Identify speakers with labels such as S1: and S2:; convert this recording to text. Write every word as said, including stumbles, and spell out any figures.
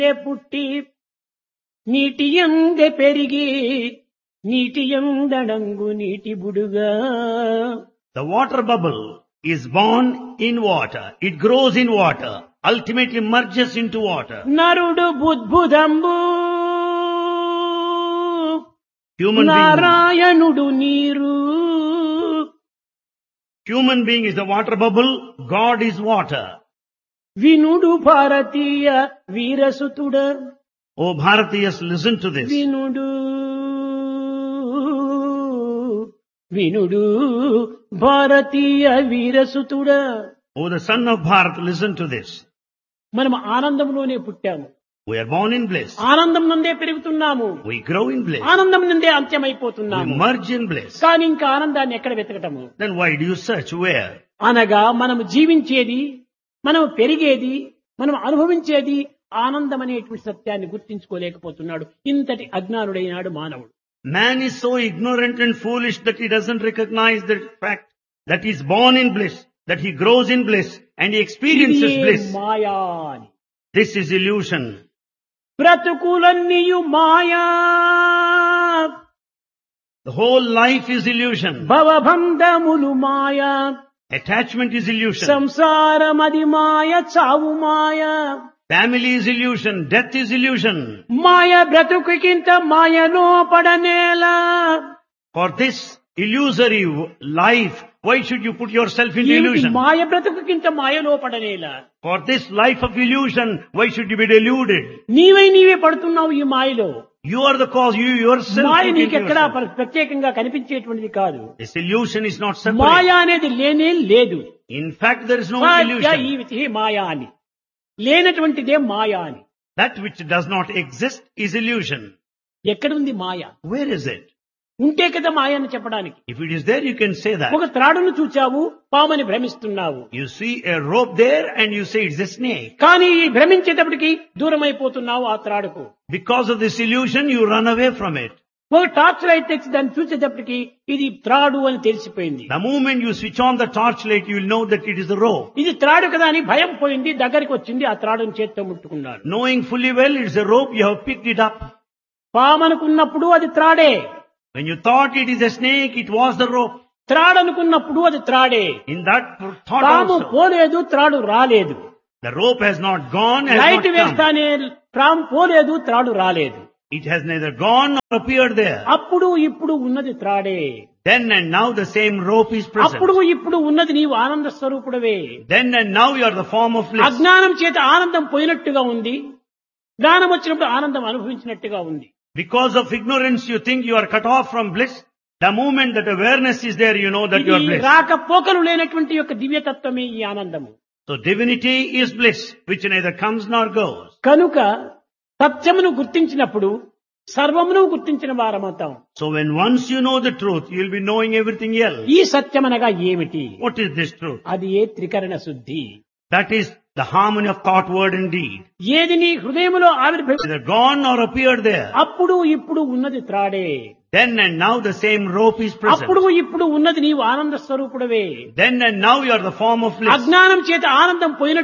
S1: పుట్టి నీటియందే పెరిగి నీటియందడంగు నీటి బుడుగా.
S2: The water bubble is born in water. It grows in water, ultimately merges into water.
S1: నరుడు బుద్భుదంబు
S2: Human being,
S1: నారాయణుడు నీరు.
S2: human being is a water bubble. God is water.
S1: వినుడు భారతీయ వీరసుతుడ.
S2: Oh Bharatiyas, listen to this.
S1: వినుడు వినుడు భారతీయ వీరసుతుడ.
S2: Oh the son of Bharat, listen to this.
S1: మనం ఆనందంలోనే పుట్టాము,
S2: We are born in bliss.
S1: ఆనందం నుండే పెరుగుతున్నాము,
S2: We grow in bliss.
S1: ఆనందం నుండే
S2: We
S1: అంత్యమైపోతున్నాము.
S2: merge in bliss.
S1: కానీ ఇంకా ఆనందాన్ని ఎక్కడ వెతకటము?
S2: Then why do you search? Where?
S1: అనగా మనము జీవించేది, మనం పెరిగేది, మనం అనుభవించేది ఆనందం అనేటువంటి సత్యాన్ని గుర్తించుకోలేకపోతున్నాడు. ఇంతటి అజ్ఞానుడైనాడు మానవుడు.
S2: Man is so ignorant and foolish that he doesn't recognize the fact that he is born in bliss, that he grows in bliss and he experiences
S1: ఇదే
S2: bliss.
S1: మాయా అని.
S2: This is illusion.
S1: బ్రతుకులన్నీయు Maya,
S2: The whole life is illusion.
S1: భవబంధములు Maya,
S2: Attachment is illusion.
S1: సంసారమది మాయ, చావు మాయ.
S2: Family is illusion. Death is illusion.
S1: మాయ బ్రతుకుకింత మాయలో పడనేలా.
S2: For this illusory life, why should you put yourself into
S1: ఏమిటి
S2: illusion?
S1: మాయ బ్రతుకుకింత మాయలో పడనేలా?
S2: For this life of illusion, why should you be deluded?
S1: నీవై నీవే పడుతున్నావు ఈ మాయలో.
S2: You are the cause. You yourself.
S1: Maya
S2: put into
S1: నీకెక్కడా
S2: yourself.
S1: ప్ర- ప్రత్యేకంగా కనిపించేటువంటిది కాదు.
S2: This illusion is not
S1: Maya
S2: separate.
S1: అనేది లేనే లేదు.
S2: In fact, there is no
S1: సాధ్య
S2: illusion.
S1: ఈవితి మాయా అని, లేనటువంటిదే మాయా అని.
S2: That which does not exist is illusion.
S1: ఎక్కడుంది మాయ?
S2: Where is it?
S1: ఉంటే కదా మాయ అని చెప్పడానికి.
S2: If it is there, you can say that.
S1: ఒక త్రాడును చూచావు, పామని భ్రమిస్తున్నావు.
S2: You see a rope there and you say it's a snake.
S1: కానీ ఈ భ్రమించేటప్పటికి దూరం అయిపోతున్నావు ఆ త్రాడుకు.
S2: Because of this illusion, you run away from it.
S1: ఒక టార్చ్ లైట్ తెచ్చి దాన్ని చూసేటప్పటికి ఇది త్రాడు అని తెలిసిపోయింది.
S2: The moment you switch on the torchlight, you will know that it is a rope.
S1: ఇది త్రాడు కదా అని భయం పోయింది, దగ్గరికి వచ్చింది, ఆ త్రాడుని చేత్తో ముట్టుకున్నాడు.
S2: Knowing fully well it's a rope, you have picked it up.
S1: పామనుకున్నప్పుడు అది త్రాడే,
S2: When you thought it is a snake, it was the rope.
S1: త్రాడు అనుకున్నప్పుడు అది త్రాడే.
S2: In that thought
S1: పాము
S2: also,
S1: పోలేదు, త్రాడు రాలేదు.
S2: the rope has not gone, has
S1: light
S2: not come.
S1: వేస్తానే పాము పోలేదు, త్రాడు రాలేదు.
S2: It has neither gone nor appeared there.
S1: అప్పుడు ఇప్పుడు ఉన్నది త్రాడే.
S2: Then and now the same rope is present.
S1: అప్పుడు ఇప్పుడు ఉన్నది నీవు ఆనంద స్వరూపుడవే.
S2: Then and now you are the form of bliss.
S1: అజ్ఞానం చేత ఆనందం పోయినట్టుగా ఉంది, జ్ఞానం వచ్చినప్పుడు ఆనందం అనుభవించినట్టుగా ఉంది.
S2: Because of ignorance you think you are cut off from bliss. The moment that awareness is there, you know that you are
S1: ఇది
S2: bliss.
S1: రాకపోకలు లేనటువంటి యొక్క దివ్యతత్వమే ఈ ఆనందము.
S2: So divinity is bliss, which neither comes nor goes.
S1: కనుక సత్యమును గుర్తించినప్పుడు సర్వమును గుర్తించిన వారమవుతాం.
S2: So when once you know the truth, you will be knowing everything else.
S1: ఈ సత్యమనగా ఏమిటి?
S2: What is this truth?
S1: అది ఏ త్రికరణ శుద్ధి.
S2: That is the harmony of thought, word and deed.
S1: ఏది నీ హృదయములో ఆవిర్భవి
S2: Either gone or appeared there.
S1: అప్పుడు ఇప్పుడు ఉన్నది త్రాడే.
S2: Then and now the same rope is present.
S1: అప్పుడు ఇప్పుడు ఉన్నది నీవు ఆనంద స్వరూపుడవే.
S2: Then and now you are the form of bliss.
S1: అజ్ఞానం చేత ఆనందం పోయినట్టు